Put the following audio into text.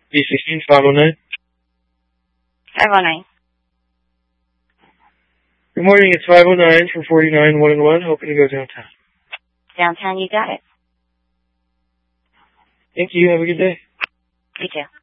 B16 509. 509. Good morning, it's 509 from 49 1-1, hoping to go downtown. Downtown, you got it. Thank you, have a good day. You too.